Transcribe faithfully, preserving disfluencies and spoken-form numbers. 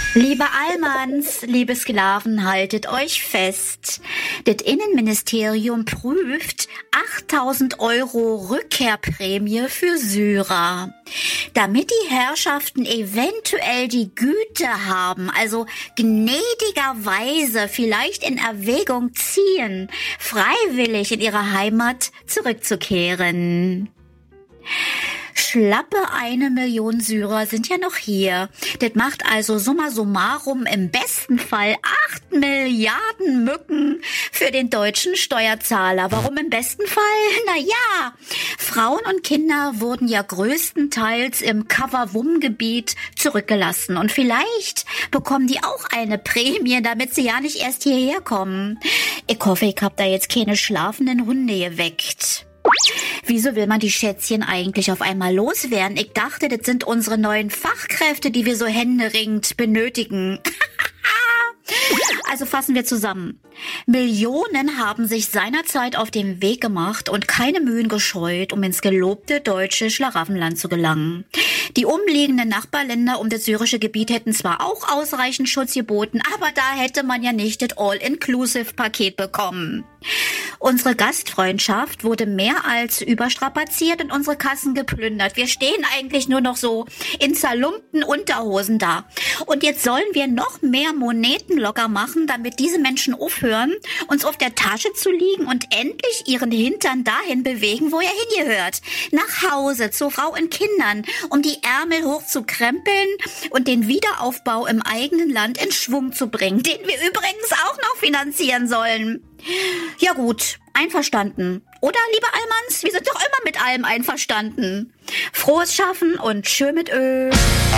Liebe Allmanns, liebe Sklaven, haltet euch fest. Das Innenministerium prüft achttausend Euro Rückkehrprämie für Syrer. Damit die Herrschaften eventuell die Güte haben, also gnädigerweise vielleicht in Erwägung ziehen, freiwillig in ihre Heimat zurückzukehren. Schlappe eine Million Syrer sind ja noch hier. Das macht also summa summarum im besten Fall acht Milliarden Mücken für den deutschen Steuerzahler. Warum im besten Fall? Naja, Frauen und Kinder wurden ja größtenteils im Kawawum-Gebiet zurückgelassen. Und vielleicht bekommen die auch eine Prämie, damit sie ja nicht erst hierher kommen. Ich hoffe, ich hab da jetzt keine schlafenden Hunde geweckt. Wieso will man die Schätzchen eigentlich auf einmal loswerden? Ich dachte, das sind unsere neuen Fachkräfte, die wir so händeringend benötigen. Also fassen wir zusammen. Millionen haben sich seinerzeit auf den Weg gemacht und keine Mühen gescheut, um ins gelobte deutsche Schlaraffenland zu gelangen. Die umliegenden Nachbarländer um das syrische Gebiet hätten zwar auch ausreichend Schutz geboten, aber da hätte man ja nicht das All-Inclusive-Paket bekommen. Unsere Gastfreundschaft wurde mehr als überstrapaziert und unsere Kassen geplündert. Wir stehen eigentlich nur noch so in zerlumpten Unterhosen da. Und jetzt sollen wir noch mehr Moneten locker machen, damit diese Menschen aufhören, uns auf der Tasche zu liegen und endlich ihren Hintern dahin bewegen, wo er hingehört. Nach Hause, zu Frau und Kindern, um die Ärmel hochzukrempeln und den Wiederaufbau im eigenen Land in Schwung zu bringen, den wir übrigens auch noch finanzieren sollen. Ja gut, einverstanden. Oder, liebe Allmanns, wir sind doch immer mit allem einverstanden. Frohes Schaffen und tschö mit Ö.